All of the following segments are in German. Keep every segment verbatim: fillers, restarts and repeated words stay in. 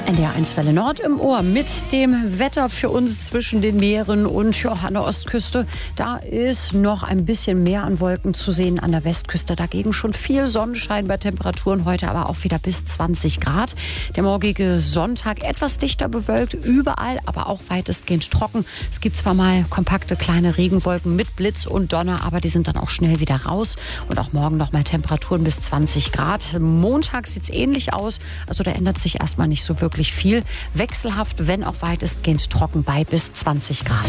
N D R eins Welle Nord im Ohr mit dem Wetter für uns zwischen den Meeren und ja, an der Ostküste. Da ist noch ein bisschen mehr an Wolken zu sehen, an der Westküste dagegen schon viel Sonnenschein bei Temperaturen heute, aber auch wieder bis zwanzig Grad. Der morgige Sonntag etwas dichter bewölkt, überall, aber auch weitestgehend trocken. Es gibt zwar mal kompakte kleine Regenwolken mit Blitz und Donner, aber die sind dann auch schnell wieder raus. Und auch morgen noch mal Temperaturen bis zwanzig Grad. Montag sieht es ähnlich aus, also da ändert sich erstmal nicht so wirklich viel. Wechselhaft, wenn auch weitestgehend trocken bei bis zwanzig Grad.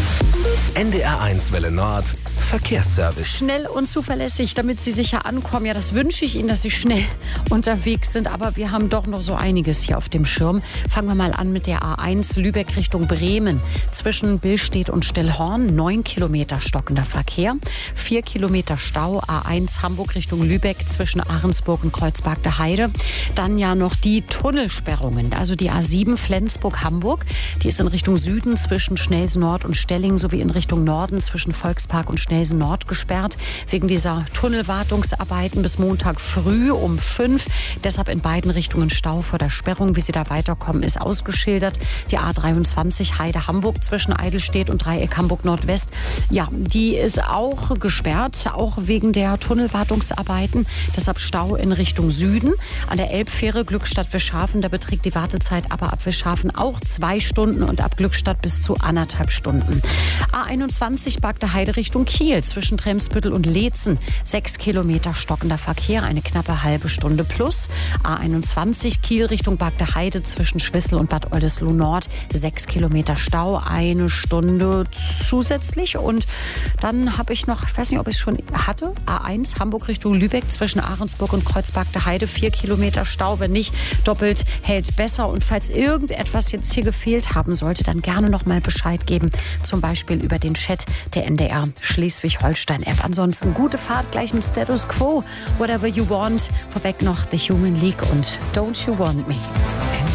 N D R eins Welle Nord Verkehrsservice. Schnell und zuverlässig, damit Sie sicher ankommen. Ja, das wünsche ich Ihnen, dass Sie schnell unterwegs sind. Aber wir haben doch noch so einiges hier auf dem Schirm. Fangen wir mal an mit der A eins Lübeck Richtung Bremen. Zwischen Billstedt und Stillhorn neun Kilometer stockender Verkehr. vier Kilometer Stau. A eins Hamburg Richtung Lübeck zwischen Ahrensburg und Kreuzberg der Heide. Dann ja noch die Tunnelsperrungen. Also die A sieben Flensburg-Hamburg. Die ist in Richtung Süden zwischen Schnelsen Nord und Stelling sowie in Richtung Norden zwischen Volkspark und Schnelsen Nord gesperrt. Wegen dieser Tunnelwartungsarbeiten bis Montag früh um fünf. Deshalb in beiden Richtungen Stau vor der Sperrung. Wie Sie da weiterkommen, ist ausgeschildert. Die A dreiundzwanzig Heide-Hamburg zwischen Eidelstedt und Dreieck Hamburg-Nordwest. Ja, die ist auch gesperrt, auch wegen der Tunnelwartungsarbeiten. Deshalb Stau in Richtung Süden. An der Elbfähre Glückstadt-Wischhafen, da beträgt die Wartezeit aber ab Wischhafen auch zwei Stunden und ab Glückstadt bis zu anderthalb Stunden. A einundzwanzig Bagde Heide Richtung Kiel zwischen Tremsbüttel und Leetzen. Sechs Kilometer stockender Verkehr, eine knappe halbe Stunde plus. A einundzwanzig Kiel Richtung Bagde Heide zwischen Schwissel und Bad Oldesloe Nord. Sechs Kilometer Stau, eine Stunde zusätzlich. Und dann habe ich noch, ich weiß nicht, ob ich es schon hatte, A eins Hamburg Richtung Lübeck zwischen Ahrensburg und Kreuzberg der Heide. Vier Kilometer Stau, wenn nicht doppelt hält besser. Und falls irgendetwas jetzt hier gefehlt haben sollte, dann gerne noch mal Bescheid geben. Zum Beispiel über den Chat der N D R Schleswig-Holstein-App. Ansonsten gute Fahrt gleich mit Status Quo. Whatever You Want. Vorweg noch The Human League und Don't You Want Me.